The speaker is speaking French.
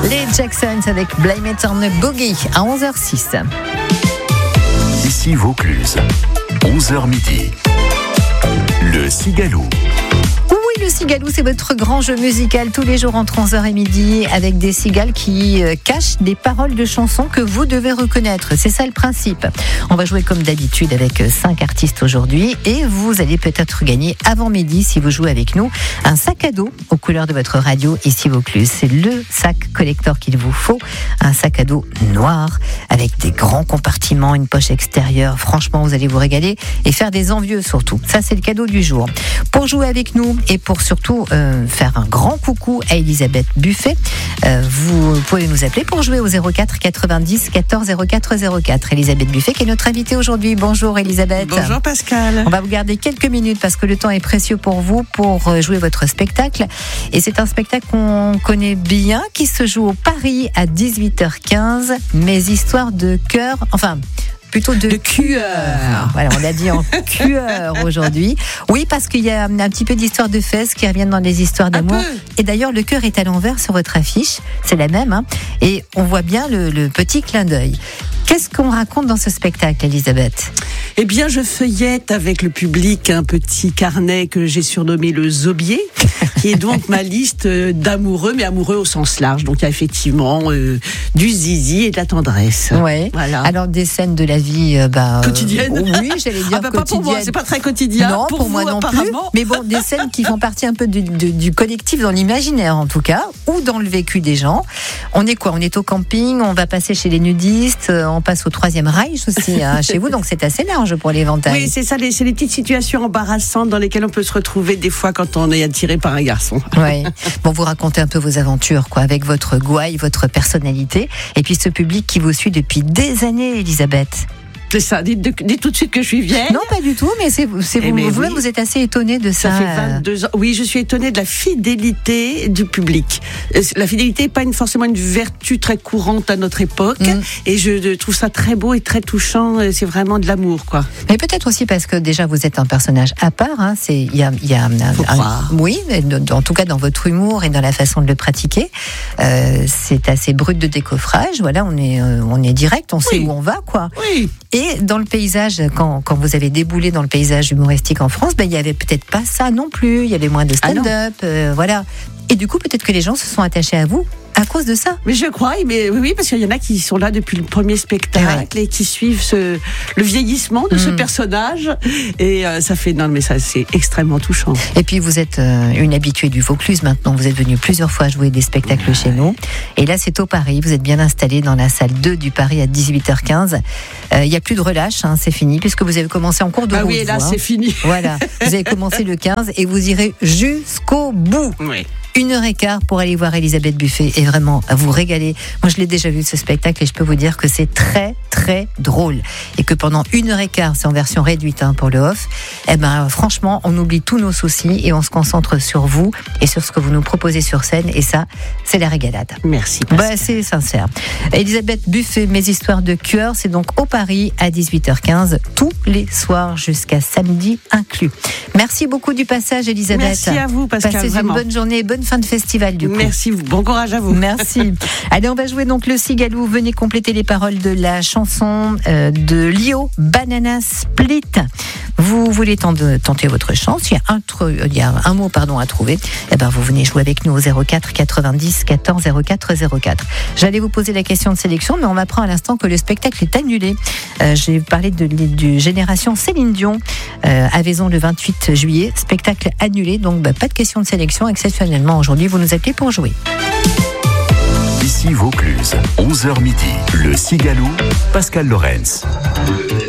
Les Jacksons avec Blame It on the Boogie à 11h06. Ici Vaucluse, 11h midi. Le Cigaloux. Oui, le Cigaloux, c'est votre grand jeu musical tous les jours entre 11h et midi avec des cigales qui cachent des paroles de chansons que vous devez reconnaître. C'est ça le principe. On va jouer comme d'habitude avec 5 artistes aujourd'hui et vous allez peut-être gagner avant midi, si vous jouez avec nous, un sac à dos aux couleurs de votre radio ici Vaucluse. C'est le sac collector qu'il vous faut. Un sac à dos noir avec des grands compartiments, une poche extérieure. Franchement, vous allez vous régaler et faire des envieux surtout. Ça, c'est le cadeau du jour. Pour jouer avec nous et pour surtout faire un grand coucou à Elisabeth Buffet, vous pouvez nous appeler pour jouer au 04 90 14 04 04. Elisabeth Buffet qui est notre invitée aujourd'hui. Bonjour Elisabeth. Bonjour Pascal. On va vous garder quelques minutes parce que le temps est précieux pour vous pour jouer votre spectacle. Et c'est un spectacle qu'on connaît bien qui se joue au Paris à 18h15. Mes histoires de cœur, enfin... plutôt de cueur. Voilà, on a dit en cueur aujourd'hui. Oui, parce qu'il y a un petit peu d'histoires de fesses qui reviennent dans les histoires d'amour. Et d'ailleurs, le cœur est à l'envers sur votre affiche. C'est la même. Hein. Et on voit bien le petit clin d'œil. Qu'est-ce qu'on raconte dans ce spectacle, Elisabeth ? Eh bien, je feuillette avec le public un petit carnet que j'ai surnommé le Zobier, qui est donc ma liste d'amoureux, mais amoureux au sens large. Donc, il y a effectivement du zizi et de la tendresse. Ouais. Voilà. Alors, des scènes de la vie quotidienne. Oui, j'allais dire pas quotidienne. pour moi, c'est pas très quotidien. Non, pour moi non plus. Mais bon, des scènes qui font partie un peu du collectif, dans l'imaginaire en tout cas, ou dans le vécu des gens. On est quoi ? On est au camping, on va passer chez les nudistes, on passe au 3e Reich aussi chez vous, donc c'est assez large pour l'éventail. Oui, c'est ça, c'est les petites situations embarrassantes dans lesquelles on peut se retrouver des fois quand on est attiré par un garçon. Oui. Bon, vous racontez un peu vos aventures, quoi, avec votre gouaille, votre personnalité, et puis ce public qui vous suit depuis des années, Elisabeth. C'est ça, dites tout de suite que je suis vieille. Non, pas du tout, mais c'est vous-même, vous êtes assez étonnée de ça. Ça fait 22 ans. Oui, je suis étonnée de la fidélité du public. La fidélité n'est pas forcément une vertu très courante à notre époque. Et je trouve ça très beau et très touchant. C'est vraiment de l'amour, quoi. Mais peut-être aussi parce que déjà, vous êtes un personnage à part. Hein. Il y a oui, en tout cas dans votre humour et dans la façon de le pratiquer. C'est assez brut de décoffrage. Voilà, on est direct, on sait où on va, quoi. Oui. Et dans le paysage, quand vous avez déboulé dans le paysage humoristique en France, il n'y avait peut-être pas ça non plus. Il y avait moins de stand-up, voilà. Et du coup, peut-être que les gens se sont attachés à vous à cause de ça. Mais je crois, oui, parce qu'il y en a qui sont là depuis le premier spectacle et qui suivent le vieillissement de ce personnage. Et ça fait, mais ça c'est extrêmement touchant. Et puis vous êtes une habituée du Vaucluse maintenant. Vous êtes venue plusieurs fois jouer des spectacles chez nous. Et là, c'est au Paris. Vous êtes bien installée dans la salle 2 du Paris à 18h15. Il n'y a plus de relâche, c'est fini, puisque vous avez commencé en cours de route. Ah oui, là, c'est fini. Voilà. Vous avez commencé le 15 et vous irez jusqu'au bout. Oui. 1h15 pour aller voir Elisabeth Buffet et vraiment à vous régaler. Moi, je l'ai déjà vu ce spectacle et je peux vous dire que c'est très, très drôle. Et que pendant 1h15, c'est en version réduite pour le off, franchement, on oublie tous nos soucis et on se concentre sur vous et sur ce que vous nous proposez sur scène. Et ça, c'est la régalade. Merci. C'est sincère. Elisabeth Buffet, Mes histoires de cœur, c'est donc au Paris à 18h15, tous les soirs jusqu'à samedi inclus. Merci beaucoup du passage, Elisabeth. Merci à vous, Pascal. Passez une bonne journée, bonne fin de festival du coup. Merci, bon courage à vous. Merci. Allez, on va jouer donc le Cigaloux. Venez compléter les paroles de la chanson de Lio, Banana Split. Vous voulez tenter votre chance, il y a un mot à trouver. Vous venez jouer avec nous au 04 90 14 04 04. J'allais vous poser la question de sélection, mais on m'apprend à l'instant que le spectacle est annulé. J'ai parlé de Génération Céline Dion à Vaison le 28 juillet. Spectacle annulé, donc pas de question de sélection. Exceptionnellement, aujourd'hui, vous nous appelez pour jouer. Ici Vaucluse, 11h midi. Le Cigaloux, Pascal Lorenz.